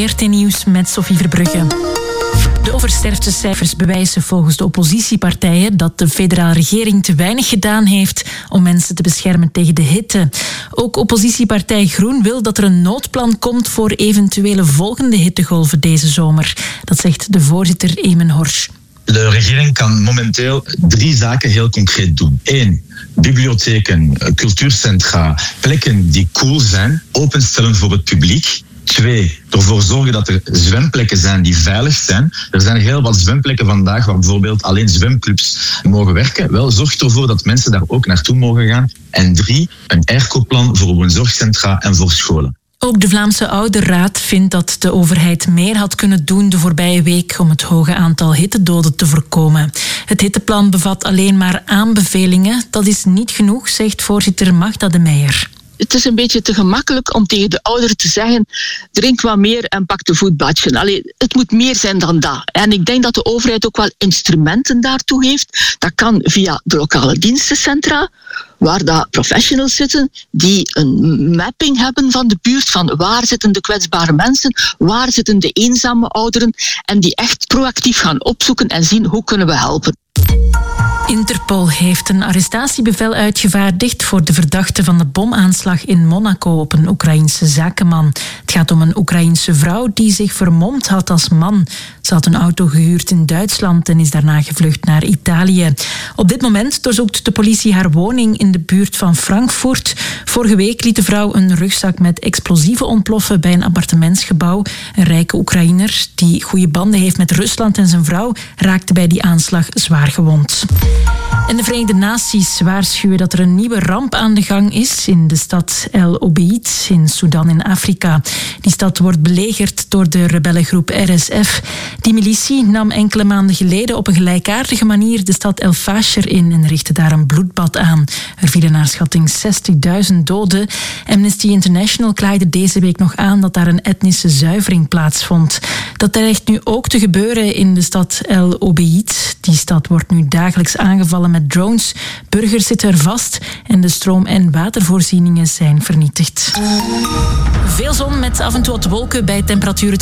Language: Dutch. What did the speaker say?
RT Nieuws met Sophie Verbrugge. De oversterftecijfers bewijzen volgens de oppositiepartijen dat de federale regering te weinig gedaan heeft om mensen te beschermen tegen de hitte. Ook oppositiepartij Groen wil dat er een noodplan komt voor eventuele volgende hittegolven deze zomer. Dat zegt de voorzitter Emen Horsch. De regering kan momenteel 3 zaken heel concreet doen. 1. Bibliotheken, cultuurcentra, plekken die cool zijn, openstellen voor het publiek. 2. Ervoor zorgen dat er zwemplekken zijn die veilig zijn. Er zijn heel wat zwemplekken vandaag waar bijvoorbeeld alleen zwemclubs mogen werken. Wel, zorg ervoor dat mensen daar ook naartoe mogen gaan. En 3. Een airco-plan voor woonzorgcentra en voor scholen. Ook de Vlaamse Ouderraad vindt dat de overheid meer had kunnen doen de voorbije week om het hoge aantal hittedoden te voorkomen. Het hitteplan bevat alleen maar aanbevelingen. Dat is niet genoeg, zegt voorzitter Magda de Meijer. Het is een beetje te gemakkelijk om tegen de ouderen te zeggen: drink wat meer en pak de voetbadje. Allee, het moet meer zijn dan dat. En ik denk dat de overheid ook wel instrumenten daartoe heeft. Dat kan via de lokale dienstencentra, waar dat professionals zitten die een mapping hebben van de buurt, van waar zitten de kwetsbare mensen, waar zitten de eenzame ouderen, en die echt proactief gaan opzoeken en zien hoe kunnen we helpen. Interpol heeft een arrestatiebevel uitgevaardigd voor de verdachte van de bomaanslag in Monaco op een Oekraïense zakenman. Het gaat om een Oekraïense vrouw die zich vermomd had als man. Ze had een auto gehuurd in Duitsland en is daarna gevlucht naar Italië. Op dit moment doorzoekt de politie haar woning in de buurt van Frankfurt. Vorige week liet de vrouw een rugzak met explosieven ontploffen bij een appartementsgebouw. Een rijke Oekraïner die goede banden heeft met Rusland en zijn vrouw raakte bij die aanslag zwaar gewond. En de Verenigde Naties waarschuwen dat er een nieuwe ramp aan de gang is in de stad El Obeid in Sudan in Afrika. Die stad wordt belegerd door de rebellengroep RSF. Die militie nam enkele maanden geleden op een gelijkaardige manier de stad El Fasher in en richtte daar een bloedbad aan. Er vielen naar schatting 60.000 doden. Amnesty International klaagde deze week nog aan dat daar een etnische zuivering plaatsvond. Dat dreigt nu ook te gebeuren in de stad El Obeid. Die stad wordt nu dagelijks aangevallen met drones. Burgers zitten er vast en de stroom- en watervoorzieningen zijn vernietigd. Veel zon met af en toe wat wolken bij temperaturen